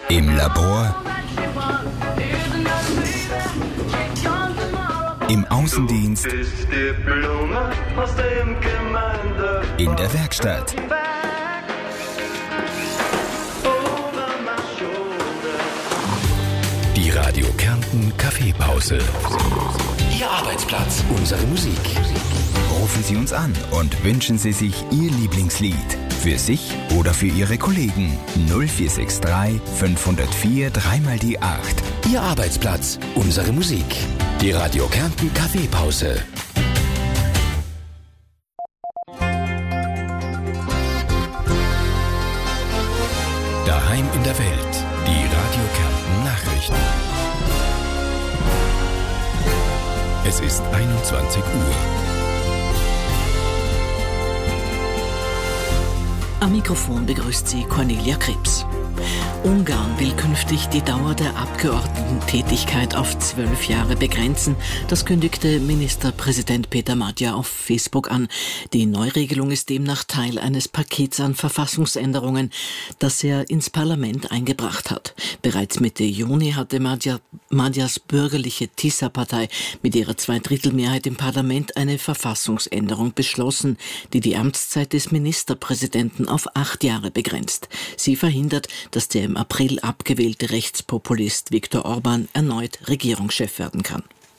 Im Labor, im Außendienst, in der Werkstatt. Die Radio Kärnten Kaffeepause. Ihr Arbeitsplatz, unsere Musik. Rufen Sie uns an und wünschen Sie sich Ihr Lieblingslied. Für sich oder für Ihre Kollegen. 0463 504 3 die 8. Ihr Arbeitsplatz, unsere Musik. Die Radio Kärnten Kaffeepause. Daheim in der Welt. Die Radio Kärnten Nachrichten. Es ist 21 Uhr. Am Mikrofon begrüßt sie Cornelia Krebs. Ungarn will künftig die Dauer der Abgeordnetentätigkeit auf 12 Jahre begrenzen. Das kündigte Ministerpräsident Peter Magyar auf Facebook an. Die Neuregelung ist demnach Teil eines Pakets an Verfassungsänderungen, das er ins Parlament eingebracht hat. Bereits Mitte Juni hatte Magyars bürgerliche Tisza-Partei mit ihrer 2/3 im Parlament eine Verfassungsänderung beschlossen, die die Amtszeit des Ministerpräsidenten auf 8 Jahre begrenzt. Sie verhindert, dass der im April abgewählte Rechtspopulist Viktor Orbán erneut Regierungschef werden kann.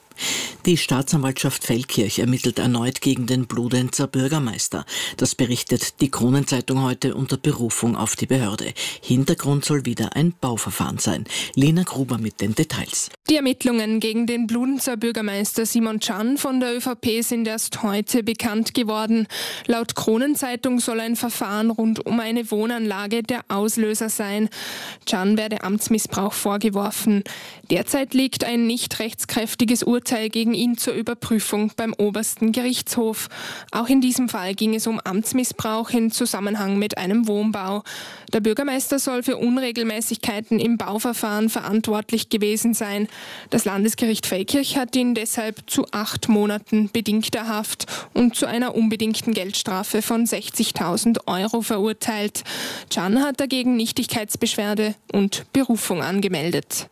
Die Staatsanwaltschaft Feldkirch ermittelt erneut gegen den Bludenzer Bürgermeister. Das berichtet die Kronenzeitung heute unter Berufung auf die Behörde. Hintergrund soll wieder ein Bauverfahren sein. Lena Gruber mit den Details. Die Ermittlungen gegen den Bludenzer Bürgermeister Simon Can von der ÖVP sind erst heute bekannt geworden. Laut Kronenzeitung soll ein Verfahren rund um eine Wohnanlage der Auslöser sein. Can werde Amtsmissbrauch vorgeworfen. Derzeit liegt ein nicht rechtskräftiges Urteil gegen ihn zur Überprüfung beim obersten Gerichtshof. Auch in diesem Fall ging es um Amtsmissbrauch in Zusammenhang mit einem Wohnbau. Der Bürgermeister soll für Unregelmäßigkeiten im Bauverfahren verantwortlich gewesen sein. Das Landesgericht Feldkirch hat ihn deshalb zu 8 Monaten bedingter Haft und zu einer unbedingten Geldstrafe von 60.000 Euro verurteilt. Can hat dagegen Nichtigkeitsbeschwerde und Berufung angemeldet.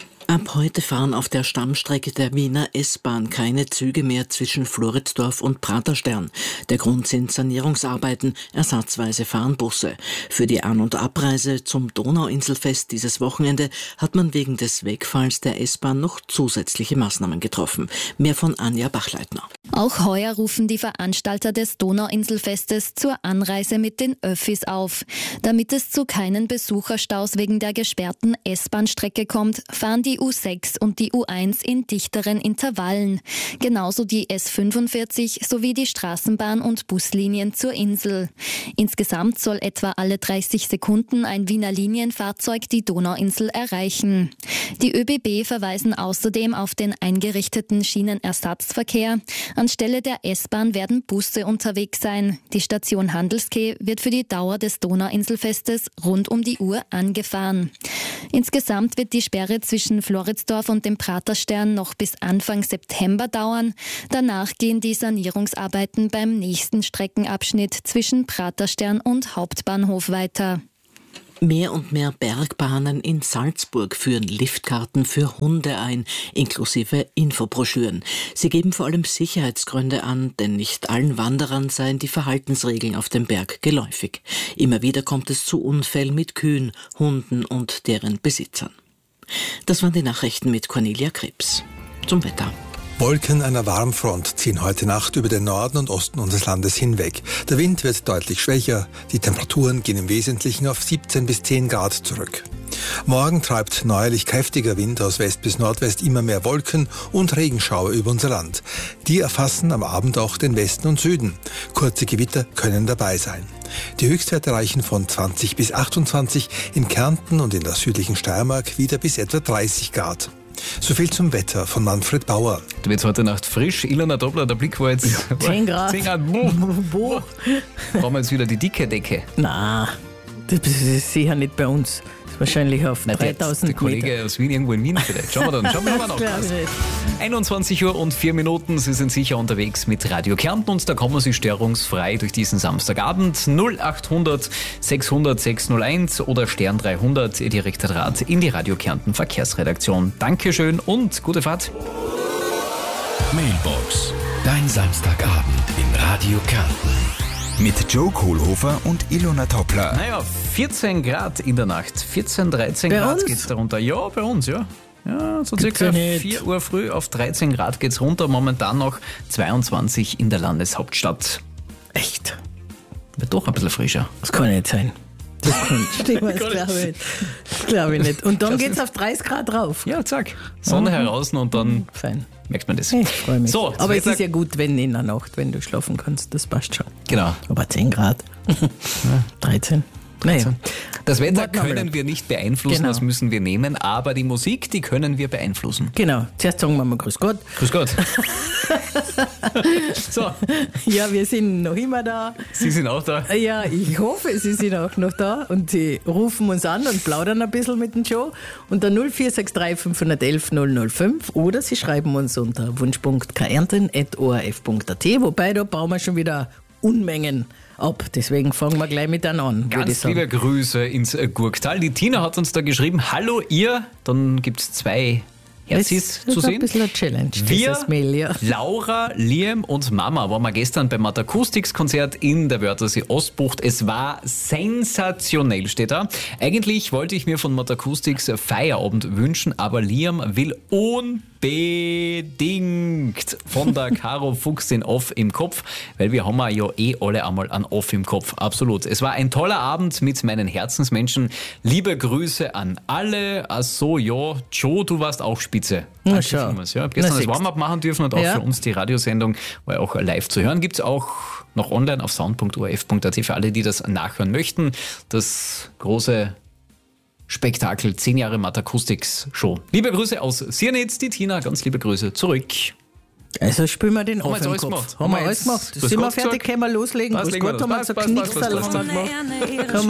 Ab heute fahren auf der Stammstrecke der Wiener S-Bahn keine Züge mehr zwischen Floridsdorf und Praterstern. Der Grund sind Sanierungsarbeiten, ersatzweise fahren Busse. Für die An- und Abreise zum Donauinselfest dieses Wochenende hat man wegen des Wegfalls der S-Bahn noch zusätzliche Maßnahmen getroffen. Mehr von Anja Bachleitner. Auch heuer rufen die Veranstalter des Donauinselfestes zur Anreise mit den Öffis auf. Damit es zu keinen Besucherstaus wegen der gesperrten S-Bahn-Strecke kommt, fahren die U6 und die U1 in dichteren Intervallen. Genauso die S45 sowie die Straßenbahn- und Buslinien zur Insel. Insgesamt soll etwa alle 30 Sekunden ein Wiener Linienfahrzeug die Donauinsel erreichen. Die ÖBB verweisen außerdem auf den eingerichteten Schienenersatzverkehr. Anstelle der S-Bahn werden Busse unterwegs sein. Die Station Handelskeh wird für die Dauer des Donauinselfestes rund um die Uhr angefahren. Insgesamt wird die Sperre zwischen Floridsdorf und dem Praterstern noch bis Anfang September dauern. Danach gehen die Sanierungsarbeiten beim nächsten Streckenabschnitt zwischen Praterstern und Hauptbahnhof weiter. Mehr und mehr Bergbahnen in Salzburg führen Liftkarten für Hunde ein, inklusive Infobroschüren. Sie geben vor allem Sicherheitsgründe an, denn nicht allen Wanderern seien die Verhaltensregeln auf dem Berg geläufig. Immer wieder kommt es zu Unfällen mit Kühen, Hunden und deren Besitzern. Das waren die Nachrichten mit Cornelia Krebs. Zum Wetter. Wolken einer Warmfront ziehen heute Nacht über den Norden und Osten unseres Landes hinweg. Der Wind wird deutlich schwächer. Die Temperaturen gehen im Wesentlichen auf 17 bis 10 Grad zurück. Morgen treibt neuerlich kräftiger Wind aus West bis Nordwest immer mehr Wolken und Regenschauer über unser Land. Die erfassen am Abend auch den Westen und Süden. Kurze Gewitter können dabei sein. Die Höchstwerte reichen von 20 bis 28, in Kärnten und in der südlichen Steiermark wieder bis etwa 30 Grad. So viel zum Wetter von Manfred Bauer. Du wird heute Nacht frisch. Ilona Doppler, der Blick war jetzt 10 Grad. 10 Grad. Brauchen wir jetzt wieder die dicke Decke? Na, Das ist sicher nicht bei uns. Das ist wahrscheinlich auf 3000 der Kollege Meter. aus Wien, irgendwo in Wien vielleicht. Schauen wir mal noch. Das glaub ich nicht. 21:04. Sie sind sicher unterwegs mit Radio Kärnten und da kommen Sie störungsfrei durch diesen Samstagabend. 0800 600 601 oder Stern 300, Ihr direkter Draht in die Radio Kärnten Verkehrsredaktion. Dankeschön und gute Fahrt. Mailbox. Dein Samstagabend in Radio Kärnten. Mit Joe Kohlhofer und Ilona Toppler. Naja, 14 Grad in der Nacht. 14, 13 Bei Grad uns? geht's darunter. Ja, bei uns, ja. Ja, so Gibt's circa ja nicht. 4 Uhr früh auf 13 Grad geht's runter. Momentan noch 22 in der Landeshauptstadt. Echt? Wird doch ein bisschen frischer. Das kann nicht sein. Das kann nicht stimmen, das glaube ich nicht. Das glaube ich nicht. Und dann geht es auf 30 Grad drauf. Ja, zack. Sonne heraus und dann Fein. merkt man das. Ich freue mich. So, aber es Wetter- ist ja gut, wenn in der Nacht, wenn du schlafen kannst. Das passt schon. Genau. Aber 10 Grad. 13. Naja. Das Wetter Warten wir mal können ab. wir nicht beeinflussen, Genau. das müssen wir nehmen, aber die Musik, die können wir beeinflussen. Genau. Zuerst sagen wir mal Grüß Gott. Grüß Gott. So, Ja, wir sind noch immer da. Sie sind auch da. Ja, ich hoffe, Sie sind auch noch da und Sie rufen uns an und plaudern ein bisschen mit dem Joe unter 0463 511 005 oder Sie schreiben uns unter wunsch.kärnten@orf.at, wobei da bauen wir schon wieder Unmengen ab. Deswegen fangen wir gleich mit einem an, würde ich Ganz sagen. liebe Grüße ins Gurktal. Die Tina hat uns da geschrieben, hallo ihr, dann gibt es 2 Herzis Das zu ist ein sehen. bisschen eine Challenge, Wir, dieses Mail, ja. Laura, Liam und Mama waren wir gestern beim Matakustiks-Konzert in der Wörthersee Ostbucht. Es war sensationell, steht da. Eigentlich wollte ich mir von Matakustiks Feierabend wünschen, aber Liam will unbedingt von der Caro Fuchs den Off im Kopf, weil wir haben ja alle einmal einen Off im Kopf. Absolut. Es war ein toller Abend mit meinen Herzensmenschen. Liebe Grüße an alle. Ach so, ja, Joe, du warst auch spitze. Na, Danke schau. vielmals. Ja, ich habe gestern Na, das siehst. Warm-up machen dürfen und auch Ja. für uns die Radiosendung war ja auch live zu hören. Gibt es auch noch online auf sound.orf.at für alle, die das nachhören möchten. Das große Spektakel 10 Jahre Matakustiks Show. Liebe Grüße aus Siernitz, die Tina, ganz liebe Grüße zurück. Also spielen wir den Haben wir Off jetzt im alles Kopf. gemacht? Haben wir alles gemacht. Grüß Sind wir Gott fertig, gesagt? können wir loslegen. Was Grüß legen wir Gott, los? haben wir so Passt. Knicksal haben wir gemacht. Können wir